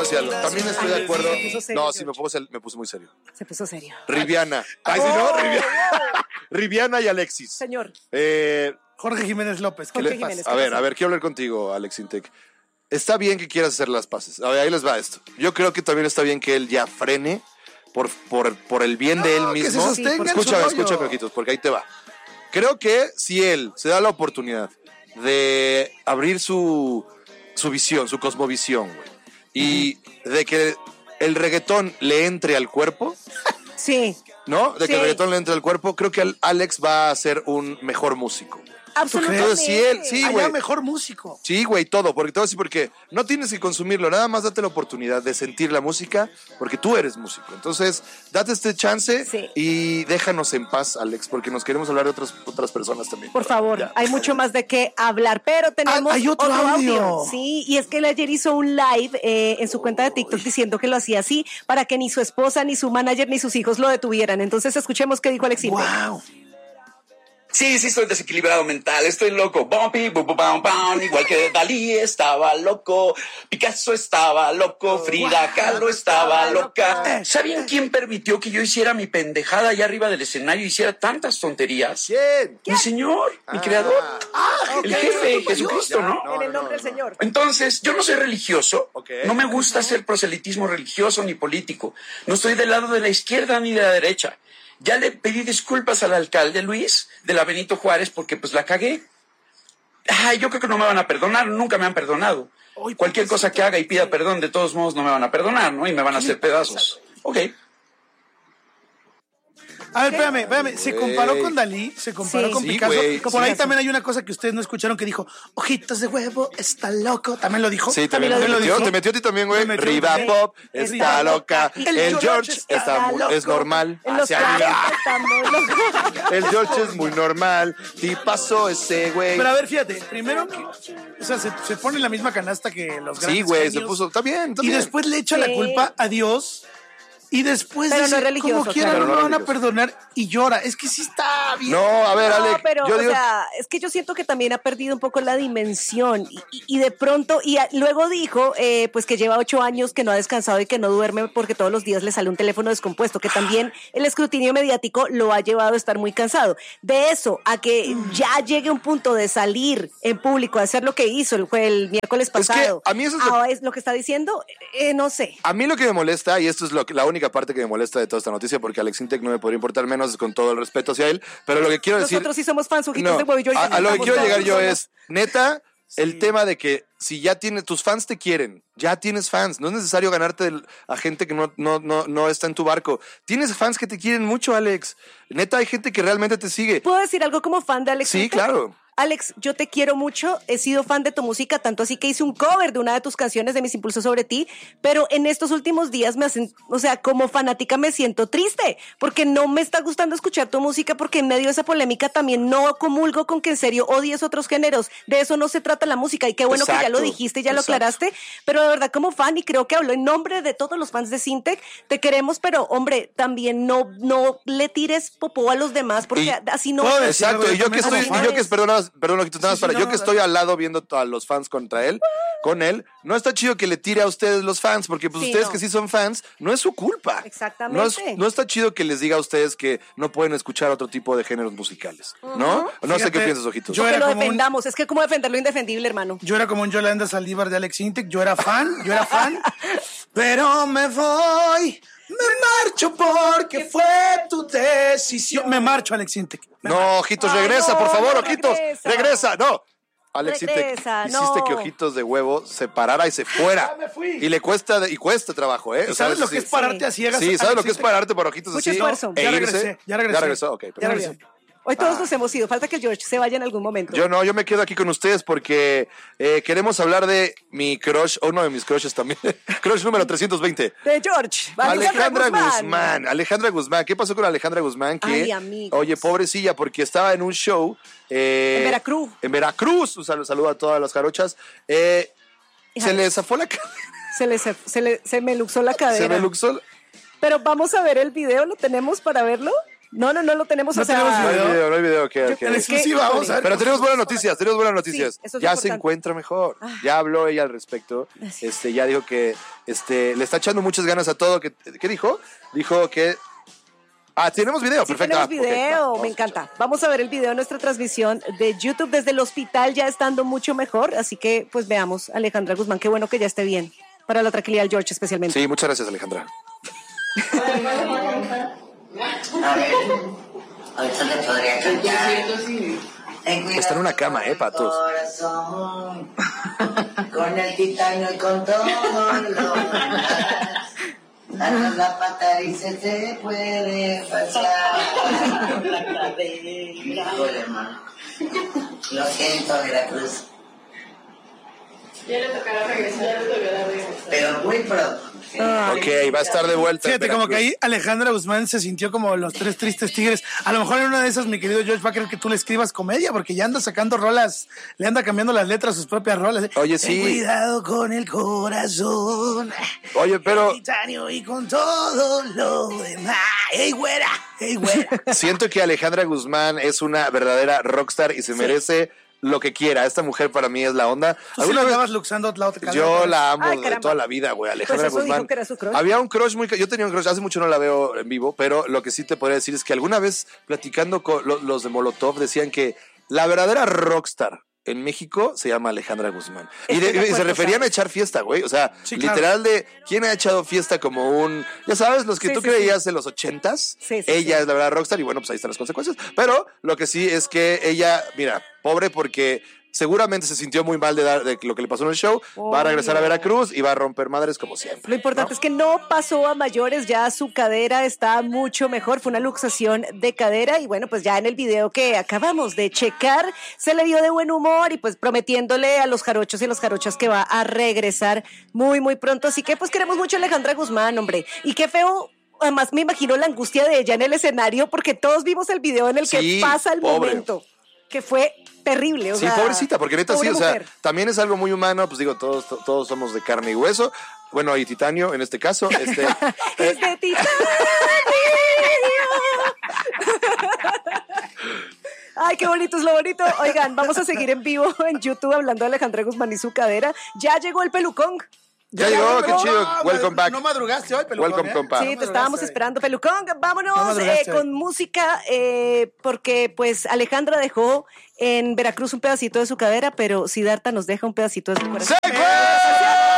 También estoy de acuerdo. Serio, No, sí, me puse muy serio. Se puso serio. Riviana. Ay, sí, no, Riviana y Alexis. Señor. Jorge Jiménez López. Jorge Jiménez. A ver, quiero hablar contigo, Alex Intec. Está bien que quieras hacer las paces. A ver, ahí les va esto. Yo creo que también está bien que él ya frene por el bien de él mismo. Que se sostenga Escúchame, ojitos, porque ahí te va. Creo que si él se da la oportunidad de abrir su visión, su cosmovisión, güey, y de que el reggaetón le entre al cuerpo, Sí. ¿no? De que el reggaetón le entre al cuerpo, creo que Alex va a ser un mejor músico, güey. Absolutamente. Entonces, si él, sí, Allá güey. mejor músico. Sí, güey, todo, porque te voy a decir porque no tienes que consumirlo, nada más date la oportunidad de sentir la música, porque tú eres músico. Entonces, date este chance y déjanos en paz, Alex, porque nos queremos hablar de otras personas también. Por favor, Ya. hay mucho más de qué hablar, pero tenemos hay otro audio. Sí, y es que él ayer hizo un live en su cuenta de TikTok diciendo que lo hacía así para que ni su esposa, ni su manager, ni sus hijos lo detuvieran. Entonces, escuchemos qué dijo Alex Intec. Wow. Sí, estoy desequilibrado mental, estoy loco. Bumpy, bum, bum, bum, bum. Igual que Dalí estaba loco, Picasso estaba loco, Frida Kahlo estaba loca. ¿Saben quién permitió que yo hiciera mi pendejada allá arriba del escenario y hiciera tantas tonterías? ¿Quién? Mi Señor, mi Creador, el jefe, Ya, Jesucristo, ¿no? En el nombre del Señor. Entonces, yo no soy religioso, no me gusta hacer proselitismo religioso ni político, no estoy del lado de la izquierda ni de la derecha. Ya le pedí disculpas al alcalde Luis de la Benito Juárez porque pues la cagué. Ay, yo creo que no me van a perdonar, nunca me han perdonado. Cualquier cosa que haga y pida perdón, de todos modos no me van a perdonar, ¿no? Y me van a hacer pedazos. Ok. A ver, espérame. Se comparó con Dalí, se comparó con Picasso. Güey. Por ahí también hay una cosa que ustedes no escucharon que dijo, ojitos de huevo, está loco. ¿También lo dijo? Sí, también lo dijo. Te metió a ti también, güey. Me metió. Riva Sí. Pop está loca. El George es normal. Los Hacia arriba. estamos El George es muy normal. Tipazo ese, güey. Pero a ver, fíjate, primero que, o sea, se pone en la misma canasta que los grandes Sí, güey, se genios. puso. Está bien. Y después le echa la Sí. culpa a Dios. Y después Pero no dice, es religioso, como quiera, claro. no Pero lo no van a religioso. perdonar y llora. Es que sí está bien. No, a ver, No, Alex. pero, Yo digo. o sea, es que yo siento que también ha perdido un poco la dimensión y de pronto, luego dijo, pues que lleva 8 años que no ha descansado y que no duerme porque todos los días le sale un teléfono descompuesto, que también el escrutinio mediático lo ha llevado a estar muy cansado. De eso a que ya llegue un punto de salir en público a hacer lo que hizo el miércoles Es que pasado. a mí eso es lo que está diciendo, no sé. A mí lo que me molesta, y esto es la única parte que me molesta de toda esta noticia, porque Alex Intec no me podría importar menos, con todo el respeto hacia él, pero lo que quiero decir... Nosotros sí somos fans, ojitos No, de huevo y yo. a lo que quiero llegar yo es es, neta, el tema de que si ya tienes, tus fans te quieren, ya tienes fans, no es necesario ganarte a gente que no está en tu barco. Tienes fans que te quieren mucho, Alex. Neta, hay gente que realmente te sigue. ¿Puedo decir algo como fan de Alex Sí, Intec? claro. Alex, yo te quiero mucho, he sido fan de tu música, tanto así que hice un cover de una de tus canciones de Mis Impulsos sobre ti, pero en estos últimos días me hacen, o sea, como fanática me siento triste, porque no me está gustando escuchar tu música, porque en medio de esa polémica también no comulgo con que en serio odies otros géneros, de eso no se trata la música, y qué bueno que ya lo dijiste y ya lo aclaraste, pero de verdad como fan, y creo que hablo en nombre de todos los fans de Sintec, te queremos, pero hombre, también no le tires popó a los demás, porque así no... Exacto, y yo que estoy, perdón, Ojitos, nada más para yo que estoy al lado viendo a los fans contra él, con él, no está chido que le tire a ustedes los fans, porque pues ustedes que sí son fans, no es su culpa. Exactamente. No está chido que les diga a ustedes que no pueden escuchar otro tipo de géneros musicales, ¿no? No sé qué piensas, Ojitos. Que lo defendamos, es que como defender lo indefendible, hermano. Yo era como un Yolanda Saldívar de Alex Intec, yo era fan, pero me voy, me marcho porque fue tu decisión. Me marcho, Alex Intec. No, Ojitos, regresa, por favor, Ojitos, regresa, no. Alex Intec, hiciste que Ojitos de Huevo se parara y se fuera. Ya me fui. Y le cuesta trabajo, ¿eh? ¿Y sabes lo que es pararte a ciegas? Sí, ¿sabes lo que es pararte por Ojitos Mucho así? esfuerzo. E Ya irse. regresé. Ya regresó, ok. Ya regresé. Hoy todos nos hemos ido, falta que George se vaya en algún momento. Yo me quedo aquí con ustedes porque queremos hablar de mi crush, o uno de mis crushes también, crush número 320. De George, Alejandra Guzmán. Alejandra Guzmán, ¿qué pasó con Alejandra Guzmán? Ay, amigos. Oye, pobrecilla, porque estaba en un show. En Veracruz. En Veracruz, un saludo a todas las jarochas. Se le zafó la cadera. Se me luxó la cadera. Se me luxó. Pero vamos a ver el video, ¿lo tenemos para verlo? No lo tenemos. No o sea, tenemos No hay video. Ok. En exclusiva, vamos a ver. Pero tenemos buenas noticias. eso es Ya se importante. encuentra mejor. Ya habló ella al respecto. Ya dijo que le está echando muchas ganas a todo. ¿Qué dijo? Dijo que... tenemos video, Sí, perfecto. tenemos video, me encanta. Vamos a ver el video de nuestra transmisión de YouTube desde el hospital, ya estando mucho mejor. Así que, pues veamos, Alejandra Guzmán, qué bueno que ya esté bien. Para la tranquilidad del George, especialmente. Sí, muchas gracias, Alejandra. A ver, ahorita te podría cantar. Está en una cama, patos. Corazón, con el titanio y con todo lo demás. Danos la pata y se te puede pasar por la cadera. Híjole, hermano. Lo siento, Veracruz. Ya le tocará regresar. Pero muy pronto. Ok, va a estar de vuelta. Fíjate, en como que Veracruz. ahí Alejandra Guzmán se sintió como los tres tristes tigres. A lo mejor en una de esas, mi querido George, va a querer que tú le escribas comedia, porque ya anda sacando rolas, le anda cambiando las letras a sus propias rolas. Oye, Ten sí. cuidado con el corazón. Oye, pero Titanio y con todo lo demás. ¡Ey, güera! ¡Ey, güera! siento que Alejandra Guzmán es una verdadera rockstar y se merece lo que quiera. Esta mujer para mí es la onda. ¿Tú sí la estabas luxando la otra Yo la amo Ay, de caramba. toda la vida, güey. Alejandra Pues eso dijo Guzmán. que era su crush. Había un crush yo tenía un crush, hace mucho no la veo en vivo, pero lo que sí te podría decir es que alguna vez platicando con los de Molotov decían que la verdadera rockstar en México se llama Alejandra Guzmán. Y, Estoy de y se acuerdo, referían ¿sabes? a echar fiesta, güey. O sea, Sí, claro. literal de quién ha echado fiesta como un... Ya sabes, los que Sí, tú sí, creías en los 80s. Sí, sí, ella sí. es la verdadera rockstar y bueno, pues ahí están las consecuencias. Pero lo que sí es que ella, mira, pobre porque... Seguramente se sintió muy mal de lo que le pasó en el show. Va a regresar a Veracruz y va a romper madres como siempre. Lo importante es que no pasó a mayores, ya su cadera está mucho mejor, fue una luxación de cadera y bueno, pues ya en el video que acabamos de checar se le vio de buen humor y pues prometiéndole a los jarochos y las jarochas que va a regresar muy muy pronto, así que pues queremos mucho a Alejandra Guzmán, hombre, y qué feo. Además me imagino la angustia de ella en el escenario porque todos vimos el video en el que Sí, pasa el pobre. momento, que fue terrible. O Sí, sea, pobrecita, porque neta sí, pobre o sea, mujer. también es algo muy humano, pues digo, todos somos de carne y hueso. Bueno, y titanio en este caso. Es de titanio. Ay, qué bonito es lo bonito. Oigan, vamos a seguir en vivo en YouTube hablando de Alejandra Guzmán y su cadera. Ya llegó el pelucón. Ya llegó, qué chido. No, Welcome back. No madrugaste hoy, pelucón. Welcome, compa. Sí, te estábamos esperando, pelucón. No Vámonos madrugaste. con música, porque pues Alejandra dejó en Veracruz un pedacito de su cadera, pero Siddhartha nos deja un pedacito de su corazón. ¡Se fue!